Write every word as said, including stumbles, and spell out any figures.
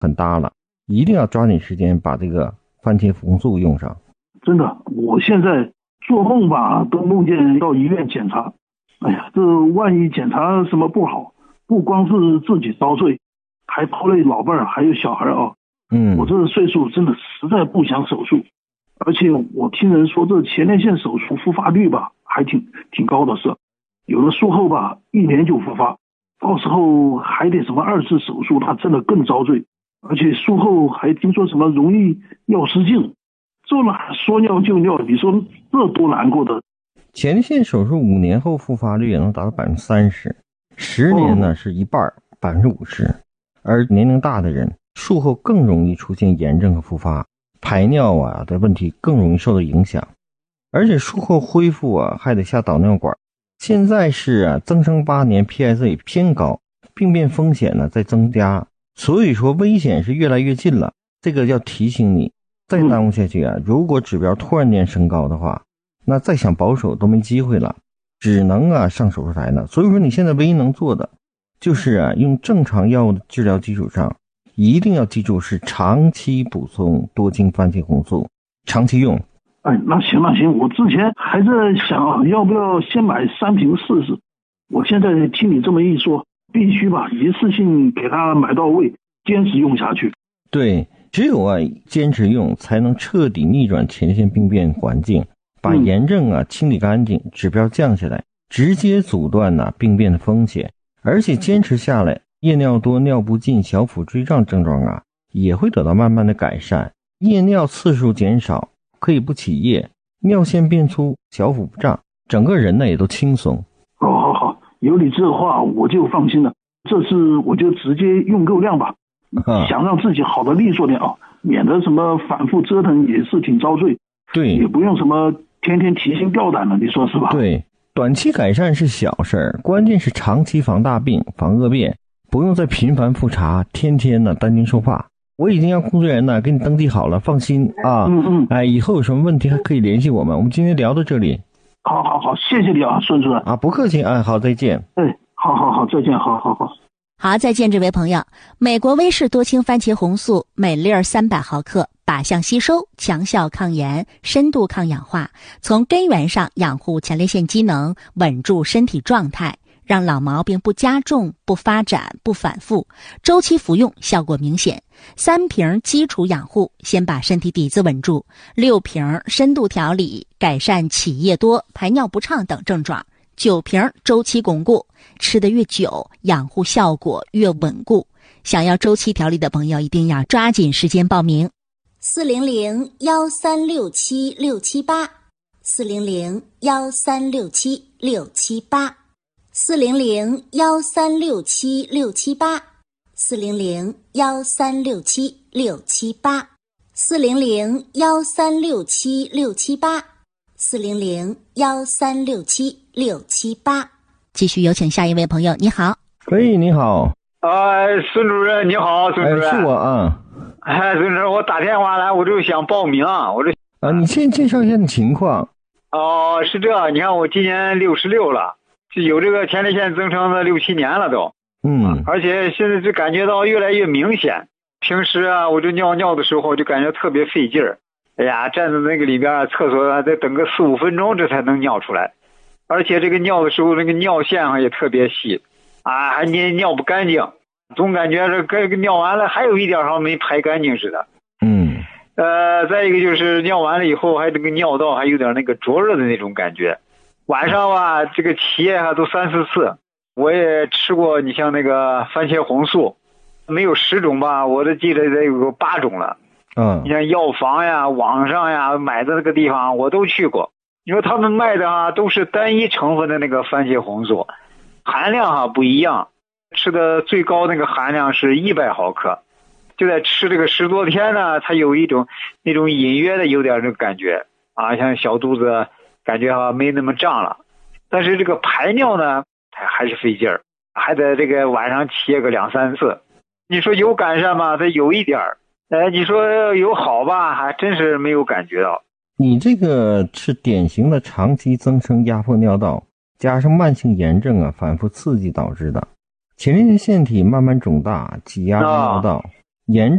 很大了，一定要抓紧时间把这个番茄红素用上。 真的，我现在做梦吧都梦见到医院检查，哎呀，这万一检查什么不好，不光是自己遭罪，还拖累老伴儿还有小孩啊。 嗯， 我这岁数真的实在不想手术，而且我听人说这前列腺手术复发率吧还挺挺高的，是有的术后吧一年就复发，到时候还得什么二次手术，那真的更遭罪。而且术后还听说什么容易尿失禁，这哪说尿就尿，你说这多难过的。 前列腺手术五年后复发率也能达到百分之三十，十年呢、哦、是一半，百分之五十。而年龄大的人术后更容易出现炎症和复发，排尿啊的问题更容易受到影响，而且术后恢复啊还得下导尿管。现在是啊增生八年 P S A 偏高，病变风险呢在增加，所以说危险是越来越近了。这个要提醒你，再耽误下去啊，如果指标突然间升高的话，那再想保守都没机会了，只能啊上手术台呢。所以说你现在唯一能做的就是啊用正常药物的治疗基础上，一定要记住是长期补充多晶番茄红素，长期用。 哎，那行那行，我之前还在想啊，要不要先买三瓶试试。我现在听你这么一说，必须把一次性给它买到位，坚持用下去。 对，只有啊坚持用，才能彻底逆转前列腺病变环境，把炎症啊清理干净，指标降下来，直接阻断呢、啊、病变的风险。而且坚持下来，夜尿多、尿不尽、小腹坠胀症状啊也会得到慢慢的改善，夜尿次数减少，可以不起夜，尿线变粗，小腹不胀，整个人呢也都轻松。 好好好，有你这话我就放心了，这次我就直接用够量吧。啊、想让自己好的利索点啊，免得什么反复折腾也是挺遭罪。 对， 也不用什么天天提心吊胆的，你说是吧？ 对，短期改善是小事儿，关键是长期防大病、防恶变，不用再频繁复查，天天呢担惊受怕。我已经让工作人员呢给你登记好了，放心啊。 嗯嗯。 哎，以后有什么问题还可以联系我们。我们今天聊到这里。 好好好，谢谢你啊，孙主任。 啊，不客气。哎，好，再见。 哎，好好好，再见，好好好。 好，再见，这位朋友。美国威士多氢番茄红素每粒儿三百毫克，靶向吸收，强效抗炎，深度抗氧化，从根源上养护前列腺机能，稳住身体状态，让老毛病不加重、不发展、不反复。周期服用效果明显。三瓶基础养护，先把身体底子稳住；六瓶深度调理，改善起夜多、排尿不畅等症状；九瓶周期巩固，吃得越久，养护效果越稳固。想要周期调理的朋友，一定要抓紧时间报名。四零零幺三六七六七八，四零零幺三六七六七八，四零零幺三六七六七八，四零零幺三六七六七八，四零零幺三六七六七八，四零零幺三六七六七八。继续有请下一位朋友，你好。 喂，你好。 呃，孙主任你好，孙主任。 哎，是我啊。 哎，孙主任，我打电话来，我就想报名，我这啊，你先介绍一下你情况。 哦，是这，你看我今年六十六了，就有这个前列腺增生的六七年了都。 嗯。 而且现在就感觉到越来越明显。平时啊，我这尿尿的时候就感觉特别费劲儿。哎呀，站在那个里边厕所还得等个四五分钟，这才能尿出来。而且这个尿的时候，那个尿线啊也特别细，啊，还尿尿不干净，总感觉这个尿完了还有一点好像没排干净似的。 嗯。 呃，再一个就是尿完了以后，还这个尿道还有点那个灼热的那种感觉。晚上吧，这个起夜啊都三四次。我也吃过，你像那个番茄红素，没有十种吧，我都记得得有个八种了。 嗯。 你像药房呀、网上呀买的那个地方，我都去过。你说他们卖的啊，都是单一成分的那个番茄红素，含量哈、啊、不一样，吃的最高那个含量是一百毫克，就在吃这个十多天呢，它有一种那种隐约的有点这个感觉啊，像小肚子感觉哈、啊、没那么胀了，但是这个排尿呢还是费劲儿，还得这个晚上起夜个两三次。你说有改善吗？它有一点儿，哎，你说有好吧，还真是没有感觉到。 你这个是典型的长期增生压迫尿道，加上慢性炎症啊反复刺激导致的，前列腺腺体慢慢肿大，挤压尿道， 炎症